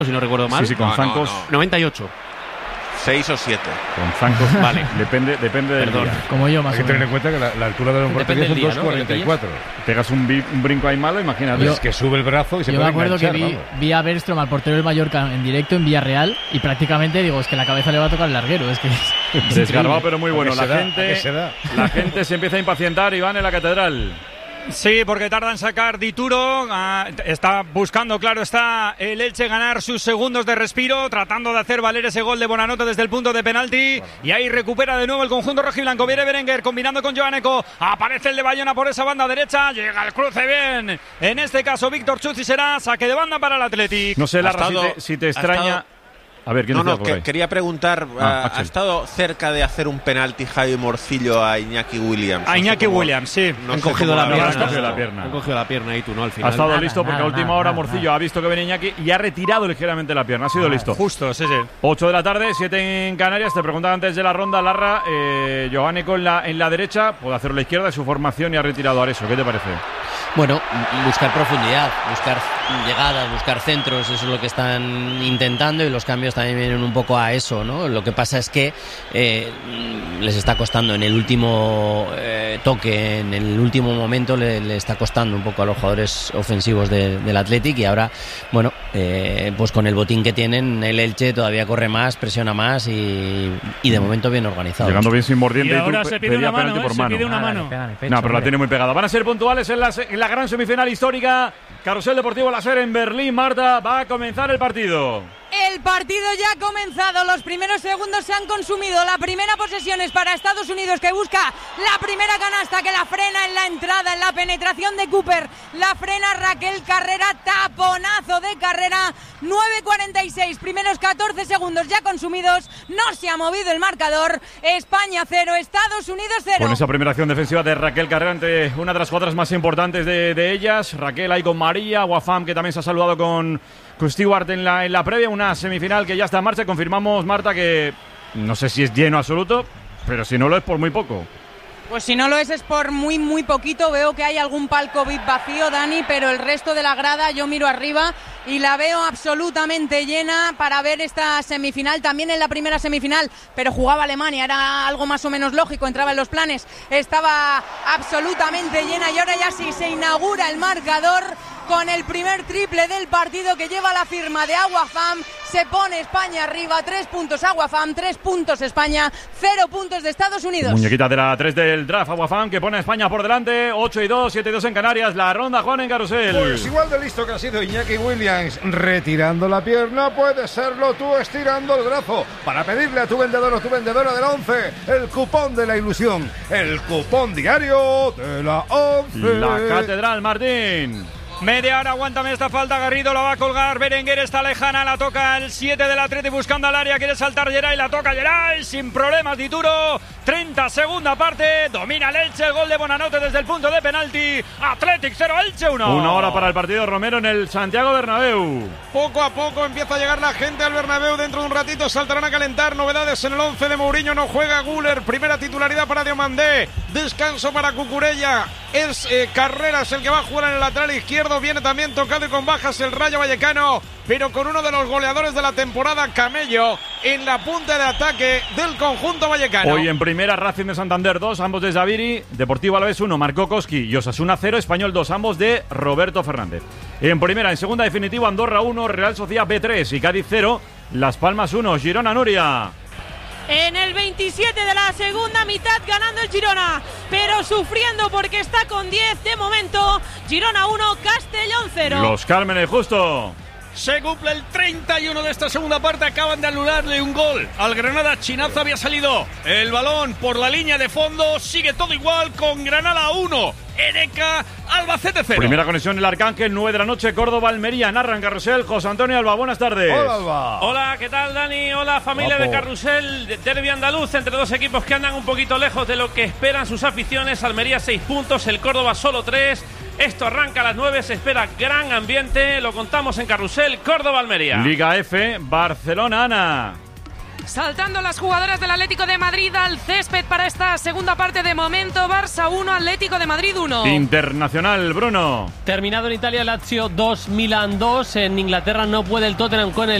si no recuerdo mal. Sí, con zancos. 98. 6 o 7. Con zancos, vale. Depende del día. Como yo, más o menos. Hay que tener en cuenta que la altura de los porterías son 2,44. Pegas un brinco ahí malo, imagínate. Es que sube el brazo y se puede enganchar. Yo me acuerdo que vi a Bergström, al portero del Mallorca, en directo en Villarreal, y prácticamente digo, es que la cabeza le va a tocar el larguero. Es que desgarbado, pero muy bueno. La gente se empieza a impacientar, Iván, en la catedral. Sí, porque tarda en sacar Dituro, está buscando, claro está, el Elche ganar sus segundos de respiro, tratando de hacer valer ese gol de Bonanote desde el punto de penalti, y ahí recupera de nuevo el conjunto rojiblanco. Viene Berenguer combinando con Joaneco, aparece el de Bayona por esa banda derecha, llega el cruce bien, en este caso Víctor Chuz, y será saque de banda para el Athletic. No sé, Larra, si te extraña... A ver, quería preguntar, ¿ha estado cerca de hacer un penalti Javi Morcillo a Iñaki Williams? A Iñaki Williams, sí. Han cogido la pierna. Han cogido la pierna y tú, ¿no? Al final. Ha estado listo porque a última hora Morcillo ha visto que venía Iñaki y ha retirado ligeramente la pierna. Ha sido listo. Justo, sí. 8 de la tarde, 7 en Canarias. Te preguntaba antes de la ronda, Larra, Joaneco en la derecha, puede hacerlo a la izquierda, su formación, y ha retirado a Areso. ¿Qué te parece? Bueno, buscar profundidad, buscar llegadas, buscar centros, eso es lo que están intentando, y los cambios también vienen un poco a eso, ¿no? Lo que pasa es que les está costando en el último toque, en el último momento le está costando un poco a los jugadores ofensivos del Athletic, y ahora, bueno, pues con el botín que tienen, el Elche todavía corre más, presiona más y de momento bien organizado. Llegando bien sin mordiente, y ahora se pide una mano, por mano. Se pide una mano. No, pero la tiene muy pegada. Van a ser puntuales en la gran semifinal histórica. Carrusel Deportivo Láser en Berlín. Marta, va a comenzar el partido. El partido ya ha comenzado, los primeros segundos se han consumido, la primera posesión es para Estados Unidos, que busca la primera canasta, que la frena en la entrada, en la penetración de Cooper, la frena Raquel Carrera, taponazo de Carrera, 9:46, primeros 14 segundos ya consumidos, no se ha movido el marcador, España 0, Estados Unidos 0. Con esa primera acción defensiva de Raquel Carrera ante una de las jugadoras más importantes de ellas, Raquel ahí con María, Wafam, que también se ha saludado con Stewart en la previa, una semifinal que ya está en marcha. Confirmamos, Marta, que no sé si es lleno absoluto, pero si no lo es, por muy poco. Pues si no lo es por muy, muy poquito. Veo que hay algún palco VIP vacío, Dani, pero el resto de la grada, yo miro arriba y la veo absolutamente llena para ver esta semifinal. También en la primera semifinal, pero jugaba Alemania, era algo más o menos lógico, entraba en los planes, estaba absolutamente llena, y ahora ya sí se inaugura el marcador con el primer triple del partido que lleva la firma de Aguafam. Se pone España arriba, 3 puntos Aguafam, 3 puntos España, 0 puntos de Estados Unidos. Muñequita de la 3 del draft, Aguafam, que pone a España por delante, 8-2, 7-2 en Canarias. La ronda, Juan, en Carrusel. Pues igual de listo que ha sido Iñaki Williams retirando la pierna, puedes serlo tú estirando el brazo para pedirle a tu vendedor o tu vendedora de la 11 el cupón de la ilusión, el cupón diario de la 11. La catedral, Martín. Media hora, aguántame esta falta, Garrido la va a colgar, Berenguer está lejana, la toca el 7 del Athletic buscando al área, quiere saltar Geray, la toca Geray, sin problemas Dituro, 30 segunda parte, domina el Elche, el gol de Bonanote desde el punto de penalti, Athletic 0, Elche 1. Una hora para el partido, Romero, en el Santiago Bernabéu. Poco a poco empieza a llegar la gente al Bernabéu, dentro de un ratito saltarán a calentar, novedades en el 11 de Mourinho, no juega Guller, primera titularidad para Diomandé, descanso para Cucurella, es Carreras el que va a jugar en el lateral izquierdo. Viene también tocado y con bajas el Rayo Vallecano, pero con uno de los goleadores de la temporada, Camello, en la punta de ataque del conjunto vallecano. Hoy en primera, Racing de Santander 2, ambos de Zaviri, Deportivo Alavés 1, Marcó Koski, y Osasuna 0, Español 2, ambos de Roberto Fernández. En primera, en segunda definitiva, Andorra 1, Real Sociedad B3 y Cádiz 0, Las Palmas 1, Girona, Nuria. En el 27 de la segunda mitad ganando el Girona, pero sufriendo porque está con 10 de momento. Girona 1, Castellón 0. Los Cármenes, justo. Se cumple el 31 de esta segunda parte, acaban de anularle un gol al Granada. Chinazo había salido el balón por la línea de fondo, sigue todo igual con Granada 1, Ereca, Albacete 0. Primera conexión el Arcángel, 9 de la noche, Córdoba, Almería, narra en Carrusel, José Antonio Alba, buenas tardes. Hola, Alba. Hola, ¿qué tal, Dani? Hola, familia de Carrusel, derbi andaluz entre dos equipos que andan un poquito lejos de lo que esperan sus aficiones. Almería 6 puntos, el Córdoba solo 3. Esto arranca a las 9, se espera gran ambiente, lo contamos en Carrusel, Córdoba-Almería. Liga F, Barcelona, Ana. Saltando las jugadoras del Atlético de Madrid al césped para esta segunda parte. De momento, Barça 1, Atlético de Madrid 1. Internacional, Bruno. Terminado en Italia, Lazio 2, Milan 2. En Inglaterra no puede el Tottenham con el